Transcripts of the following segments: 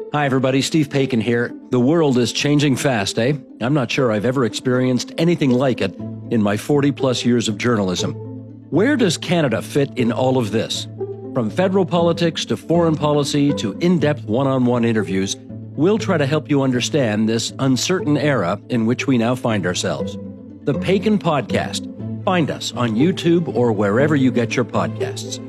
Hi, everybody. Steve Paikin here. The world is changing fast, eh? I'm not sure I've ever experienced anything like it in my 40-plus years of journalism. Where does Canada fit in all of this? From federal politics to foreign policy to in-depth one-on-one interviews, we'll try to help you understand this uncertain era in which we now find ourselves. The Paikin Podcast. Find us on YouTube or wherever you get your podcasts.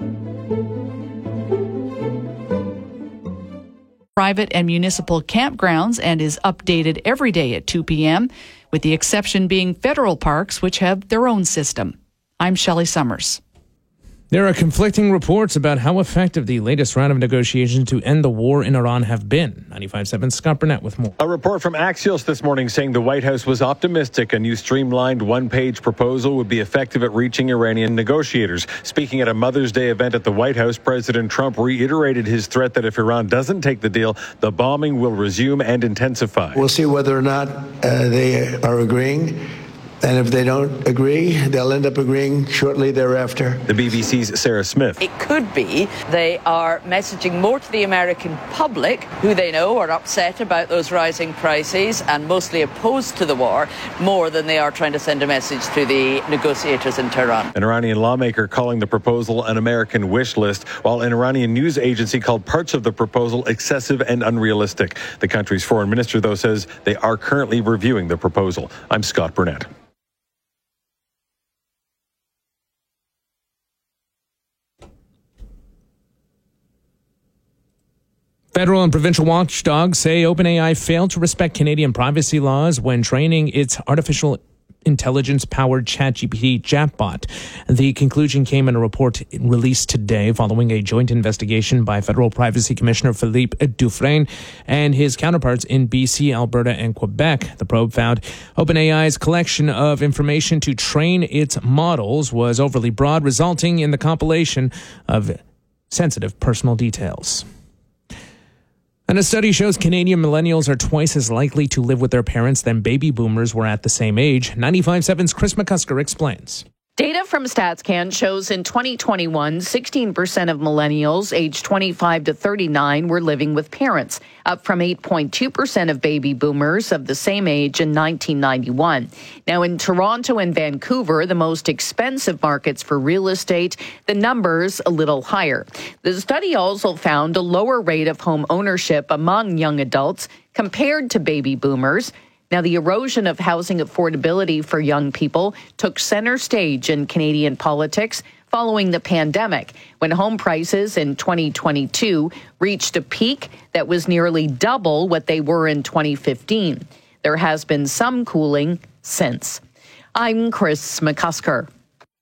Private and municipal campgrounds and is updated every day at 2 p.m., with the exception being federal parks, which have their own system. I'm Shelley Summers. There are conflicting reports about how effective the latest round of negotiations to end the war in Iran have been. 95.7 Scott Burnett with more. A report from Axios this morning saying the White House was optimistic a new streamlined one-page proposal would be effective at reaching Iranian negotiators. Speaking at a Mother's Day event at the White House, President Trump reiterated his threat that if Iran doesn't take the deal, the bombing will resume and intensify. We'll see whether or not they are agreeing. And if they don't agree, they'll end up agreeing shortly thereafter. The BBC's Sarah Smith. It could be they are messaging more to the American public, who they know are upset about those rising prices and mostly opposed to the war, more than they are trying to send a message to the negotiators in Tehran. An Iranian lawmaker calling the proposal an American wish list, while an Iranian news agency called parts of the proposal excessive and unrealistic. The country's foreign minister, though, says they are currently reviewing the proposal. I'm Scott Burnett. Federal and provincial watchdogs say OpenAI failed to respect Canadian privacy laws when training its artificial intelligence-powered ChatGPT chatbot. The conclusion came in a report released today following a joint investigation by Federal Privacy Commissioner Philippe Dufresne and his counterparts in BC, Alberta, and Quebec. The probe found OpenAI's collection of information to train its models was overly broad, resulting in the compilation of sensitive personal details. And a study shows Canadian millennials are twice as likely to live with their parents than baby boomers were at the same age. 95.7's Chris McCusker explains. Data from StatsCan shows in 2021, 16% of millennials aged 25 to 39 were living with parents, up from 8.2% of baby boomers of the same age in 1991. Now, in Toronto and Vancouver, the most expensive markets for real estate, the number's a little higher. The study also found a lower rate of home ownership among young adults compared to baby boomers. Now, the erosion of housing affordability for young people took center stage in Canadian politics following the pandemic, when home prices in 2022 reached a peak that was nearly double what they were in 2015. There has been some cooling since. I'm Chris McCusker.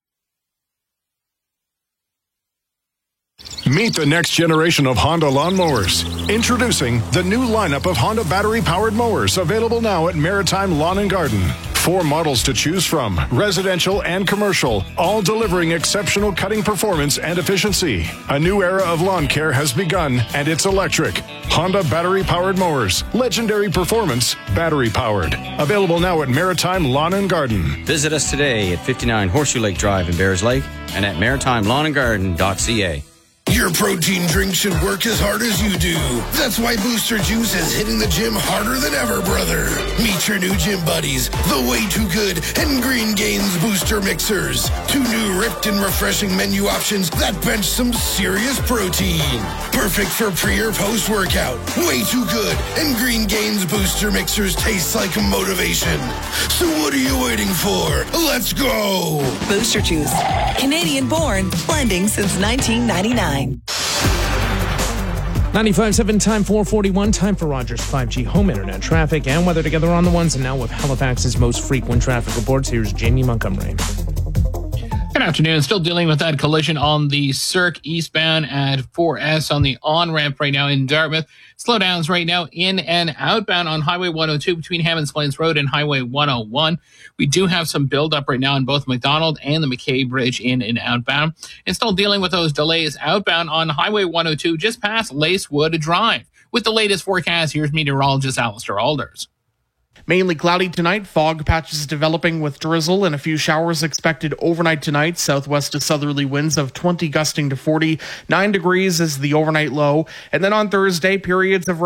Meet the next generation of Honda lawnmowers. Introducing the new lineup of Honda battery-powered mowers, available now at Maritime Lawn and Garden. 4 models to choose from, residential and commercial, all delivering exceptional cutting performance and efficiency. A new era of lawn care has begun, and it's electric. Honda battery-powered mowers. Legendary performance, battery-powered. Available now at Maritime Lawn and Garden. Visit us today at 59 Horseshoe Lake Drive in Bears Lake and at maritimelawnandgarden.ca. Your protein drink should work as hard as you do. That's why Booster Juice is hitting the gym harder than ever, brother. Meet your new gym buddies, the Way Too Good and Green Gains Booster Mixers. 2 new ripped and refreshing menu options that bench some serious protein. Perfect for pre or post workout. Way Too Good and Green Gains Booster Mixers taste like motivation. So what are you waiting for? Let's go! Booster Juice. Canadian born, blending since 1999. 95.7 time 4:41, time for Rogers 5G home internet traffic and weather together on the ones. And now with Halifax's most frequent traffic reports, here's Jamie Montgomery. Good afternoon. Still dealing with that collision on the Cirque eastbound at 4S on the on-ramp right now in Dartmouth. Slowdowns right now in and outbound on Highway 102 between Hammonds Plains Road and Highway 101. We do have some buildup right now on both McDonald and the McKay Bridge in and outbound. And still dealing with those delays outbound on Highway 102 just past Lacewood Drive. With the latest forecast, here's meteorologist Alistair Alders. Mainly cloudy tonight, fog patches developing with drizzle and a few showers expected overnight tonight. Southwest to southerly winds of 20 gusting to 40. 9 degrees is the overnight low. And then on Thursday, periods of